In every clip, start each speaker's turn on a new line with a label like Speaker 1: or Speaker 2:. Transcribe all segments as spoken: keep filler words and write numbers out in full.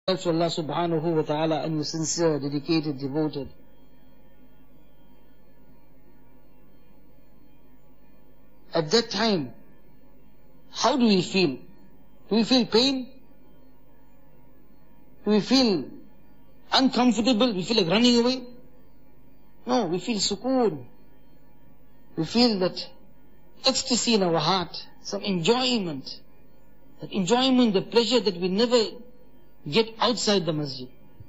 Speaker 1: to Allah subhanahu wa ta'ala and you're sincere, dedicated, devoted, at that time, how do we feel? Do we feel pain? Do we feel uncomfortable? We feel like running away? No, we feel sukoon. We feel that ecstasy in our heart, some enjoyment. That enjoyment, the pleasure that we never get outside the masjid.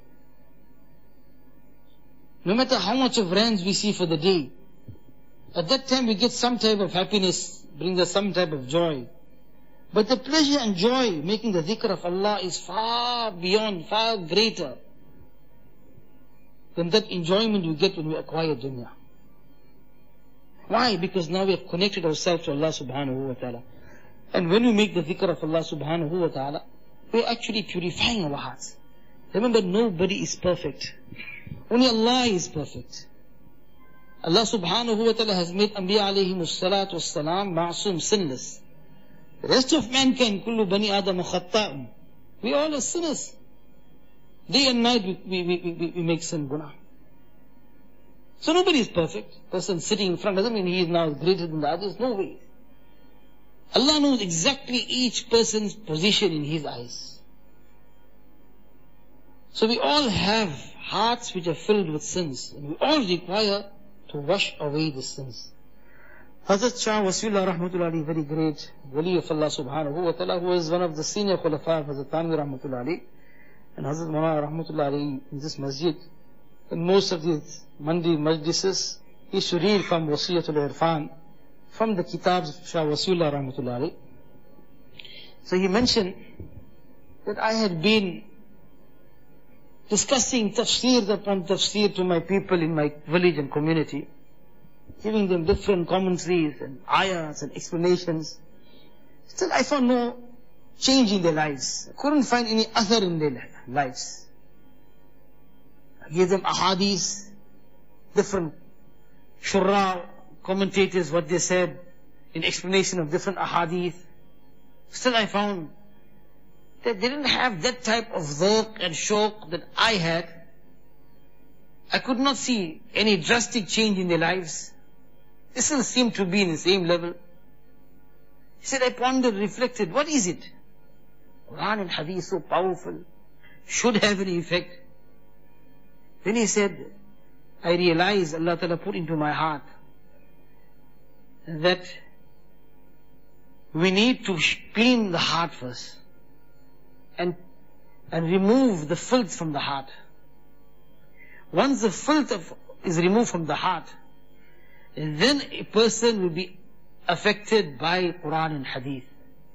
Speaker 1: No matter how much of rands we see for the day, at that time we get some type of happiness, brings us some type of joy. But the pleasure and joy making the dhikr of Allah is far beyond, far greater than that enjoyment we get when we acquire dunya. Why? Because now we have connected ourselves to Allah subhanahu wa ta'ala. And when we make the dhikr of Allah subhanahu wa ta'ala, we are actually purifying our hearts. Remember, nobody is perfect. Only Allah is perfect. Allah subhanahu wa ta'ala has made Anbiya alayhimus salatu was salam ma'asum, sinless. The rest of mankind, kullu bani adam khatta'un. We all are sinners. Day and night we, we, we, we make sin, guna. So nobody is perfect. Person sitting in front doesn't mean he is now greater than the others. No way. Allah knows exactly each person's position in His eyes. So we all have hearts which are filled with sins. And we all require to wash away the sins. Hazrat Shah Wasiullah Rahmatullah Ali, very great wali of Allah subhanahu wa ta'ala, who was one of the senior khulafa of Hazrat Tanvi Rahmatullah Ali, and Hazrat Maulana Rahmatullah Ali in this masjid, in most of these Mandi majlises, he used to read from Wasiyatul Irfan, from the kitabs of Shah Wasiullah Rahmatullah Ali. So he mentioned that I had been discussing tafsir upon tafsir to my people in my village and community, giving them different commentaries and ayahs and explanations. Still I found no change in their lives. I couldn't find any other in their lives. I gave them ahadith, different shurra, commentators, what they said in explanation of different ahadith. Still I found that they didn't have that type of dhawq and shawq that I had. I could not see any drastic change in their lives. They still seemed to be in the same level. He said, I pondered, reflected, what is it? Quran and Hadith so powerful, should have an effect. Then he said, I realized Allah Ta'ala put into my heart that we need to clean the heart first and and remove the filth from the heart. Once the filth of, is removed from the heart, then a person will be affected by Quran and Hadith.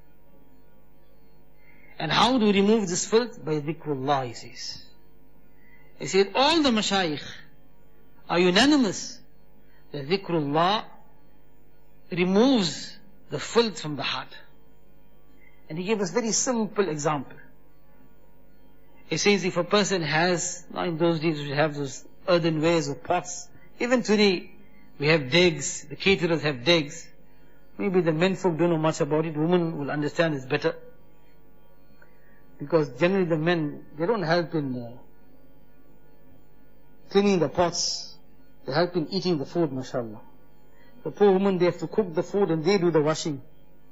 Speaker 1: And how do we remove this filth? By dhikrullah, he says. He said, all the mashayikh are unanimous that dhikrullah removes the filth from the heart. And he gave us very simple example. He says if a person has, now in those days we have those earthenwares or pots, even today we have digs, the caterers have digs. Maybe the men folk don't know much about it, women will understand this better. Because generally the men, they don't help in uh, cleaning the pots, they help in eating the food, mashallah. The poor women, they have to cook the food and they do the washing.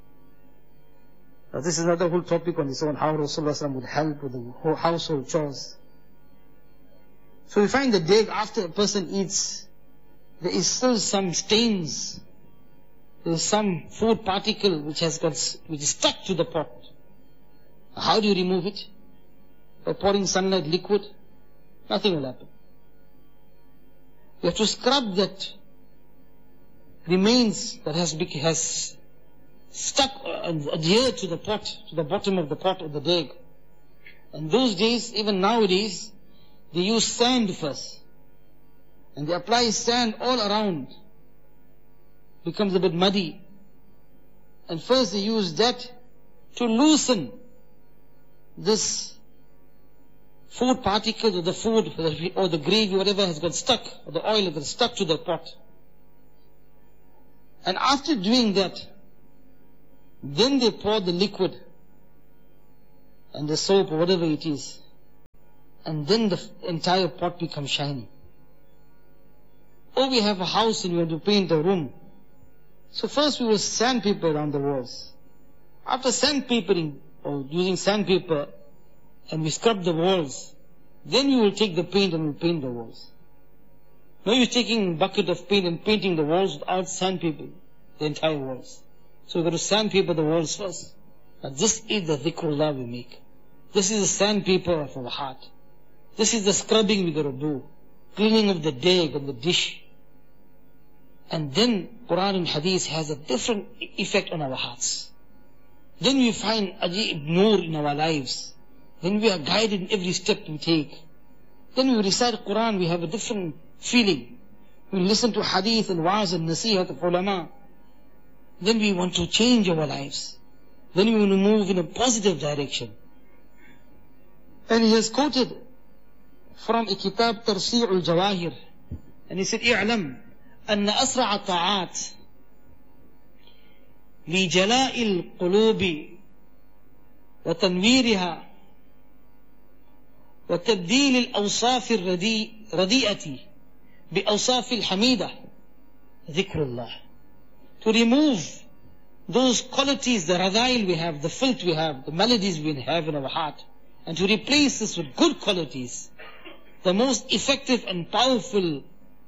Speaker 1: Now this is another whole topic on its own, how Rasulullah would help with the whole household chores. So we find the day after a person eats, there is still some stains. There is some food particle which has got, which is stuck to the pot. How do you remove it? By pouring sunlight liquid? Nothing will happen. You have to scrub that remains that has has stuck and adhered to the pot, to the bottom of the pot or the deg. And those days, even nowadays, they use sand first. And they apply sand all around. Becomes a bit muddy. And first they use that to loosen this food particles or the food or the gravy, whatever has got stuck, or the oil that is stuck to the pot. And after doing that, then they pour the liquid and the soap or whatever it is. and then the entire pot becomes shiny. Or we have a house and we want to paint a room. So first we will sandpaper around the walls. After sandpapering, or using sandpaper, and we scrub the walls, then we will take the paint and we'll paint the walls. Now you're taking a bucket of paint and painting the walls without sandpaper, the entire walls. So we've got to sandpaper the walls first. Now this is the dhikrullah we make. This is the sandpaper of our heart. This is the scrubbing we got to do. Cleaning of the deg and the dish. And then Quran and Hadith has a different effect on our hearts. Then we find ajib noor in our lives. Then we are guided in every step we take. Then we recite Quran, we have a different feeling. We listen to Hadith and Wa'az and Nasihat of ulama. Then we want to change our lives. Then we want to move in a positive direction. And he has quoted from a kitab Tarsi' al-Jawahir. And he said, اعلم أن أسرع الطاعات لجلاء القلوب وتنويرها وتبديل الأوصاف الرديئة بأوصاف الحميدة ذكر الله. To remove those qualities, the radhail we have, the filth we have, the maladies we have in our heart, and to replace this with good qualities, the most effective and powerful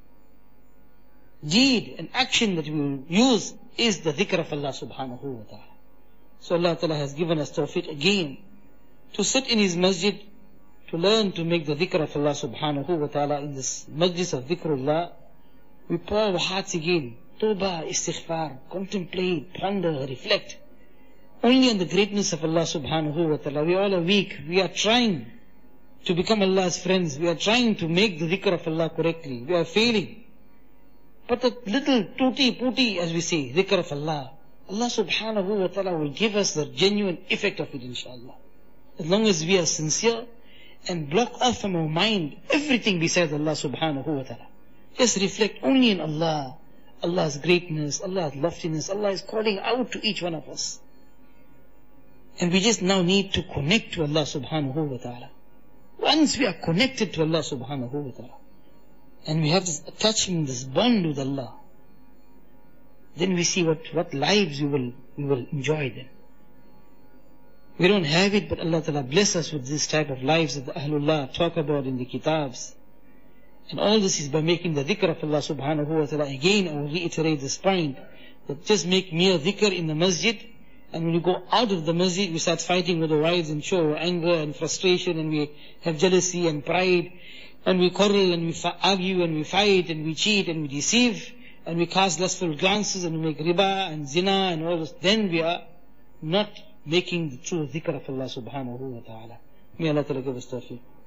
Speaker 1: deed and action that we will use is the dhikr of Allah subhanahu wa ta'ala. So Allah ta'ala has given us tawfiq again to sit in His masjid, to learn to make the dhikr of Allah subhanahu wa ta'ala in this majlis of dhikrullah. We pour our hearts again, tawbah, istighfar, contemplate, ponder, reflect only on the greatness of Allah subhanahu wa ta'ala. We all are weak. We are trying to become Allah's friends. We are trying to make the dhikr of Allah correctly. We are failing. But the little tutti putti, as we say, dhikr of Allah, Allah subhanahu wa ta'ala will give us the genuine effect of it, inshallah. As long as we are sincere and block off from our mind everything besides Allah subhanahu wa ta'ala. Just reflect only on Allah, Allah's greatness, Allah's loftiness. Allah is calling out to each one of us. And we just now need to connect to Allah subhanahu wa ta'ala. Once we are connected to Allah subhanahu wa ta'ala, and we have this attachment, this bond with Allah, then we see what, what lives we will, we will enjoy then. We don't have it, but Allah Ta'ala bless us with this type of lives that the Ahlullah talk about in the kitabs. And all this is by making the dhikr of Allah subhanahu wa ta'ala. Again, I will reiterate this point, that just make mere dhikr in the masjid, and when you go out of the masjid, we start fighting with our wives and show our anger and frustration, and we have jealousy and pride, and we quarrel and we argue and we fight and we cheat and we deceive and we cast lustful glances and we make riba and zina and all this. Then we are not making the true dhikr of Allah subhanahu wa ta'ala. May Allah Ta'ala give us tawfiq.